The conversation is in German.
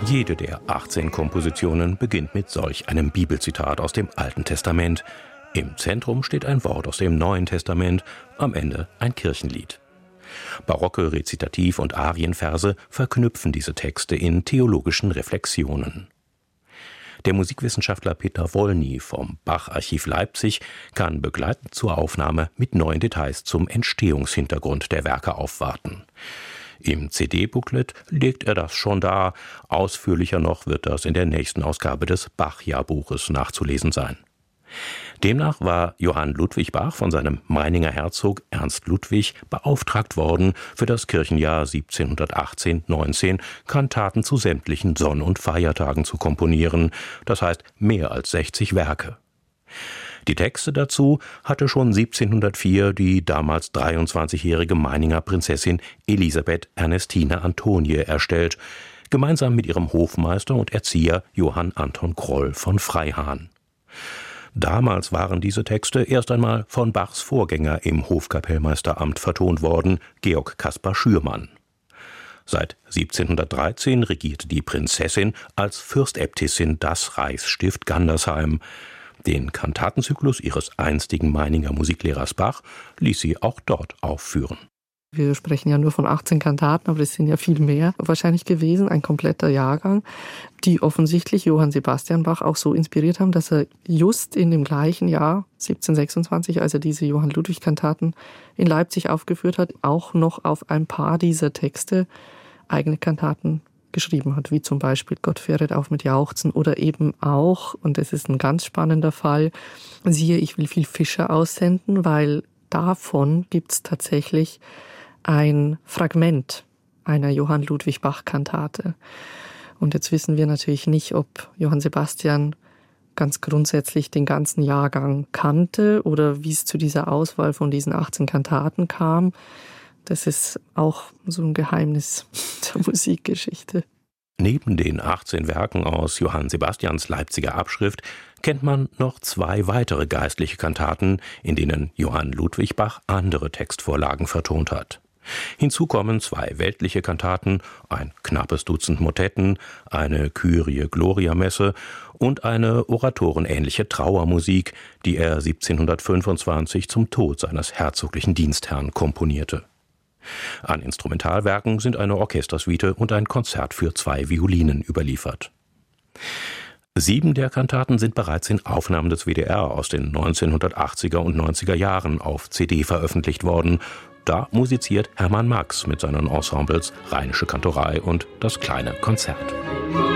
Jede der 18 Kompositionen beginnt mit solch einem Bibelzitat aus dem Alten Testament. Im Zentrum steht ein Wort aus dem Neuen Testament, am Ende ein Kirchenlied. Barocke Rezitativ- und Arienverse verknüpfen diese Texte in theologischen Reflexionen. Der Musikwissenschaftler Peter Wolny vom Bach-Archiv Leipzig kann begleitend zur Aufnahme mit neuen Details zum Entstehungshintergrund der Werke aufwarten. Im CD-Booklet legt er das schon dar, ausführlicher noch wird das in der nächsten Ausgabe des Bach-Jahrbuches nachzulesen sein. Demnach war Johann Ludwig Bach von seinem Meininger Herzog Ernst Ludwig beauftragt worden, für das Kirchenjahr 1718/19 Kantaten zu sämtlichen Sonn- und Feiertagen zu komponieren, das heißt mehr als 60 Werke. Die Texte dazu hatte schon 1704 die damals 23-jährige Meininger Prinzessin Elisabeth Ernestine Antonie erstellt, gemeinsam mit ihrem Hofmeister und Erzieher Johann Anton Kroll von Freihahn. Damals waren diese Texte erst einmal von Bachs Vorgänger im Hofkapellmeisteramt vertont worden, Georg Caspar Schürmann. Seit 1713 regierte die Prinzessin als Fürstäbtissin das Reichsstift Gandersheim. Den Kantatenzyklus ihres einstigen Meininger Musiklehrers Bach ließ sie auch dort aufführen. Wir sprechen ja nur von 18 Kantaten, aber das sind ja viel mehr wahrscheinlich gewesen, ein kompletter Jahrgang, die offensichtlich Johann Sebastian Bach auch so inspiriert haben, dass er just in dem gleichen Jahr, 1726, als er diese Johann Ludwig-Kantaten in Leipzig aufgeführt hat, auch noch auf ein paar dieser Texte eigene Kantaten geschrieben hat, wie zum Beispiel Gott fähret auf mit Jauchzen oder eben auch, und das ist ein ganz spannender Fall, siehe, ich will viel Fischer aussenden, weil davon gibt es tatsächlich ein Fragment einer Johann Ludwig Bach-Kantate. Und jetzt wissen wir natürlich nicht, ob Johann Sebastian ganz grundsätzlich den ganzen Jahrgang kannte oder wie es zu dieser Auswahl von diesen 18 Kantaten kam. Das ist auch so ein Geheimnis der Musikgeschichte. Neben den 18 Werken aus Johann Sebastians Leipziger Abschrift kennt man noch 2 weitere geistliche Kantaten, in denen Johann Ludwig Bach andere Textvorlagen vertont hat. Hinzu kommen 2 weltliche Kantaten, ein knappes Dutzend Motetten, eine Kyrie-Gloria-Messe und eine oratorenähnliche Trauermusik, die er 1725 zum Tod seines herzoglichen Dienstherrn komponierte. An Instrumentalwerken sind eine Orchestersuite und ein Konzert für 2 Violinen überliefert. 7 der Kantaten sind bereits in Aufnahmen des WDR aus den 1980er und 90er Jahren auf CD veröffentlicht worden. Da musiziert Hermann Max mit seinen Ensembles Rheinische Kantorei und Das kleine Konzert.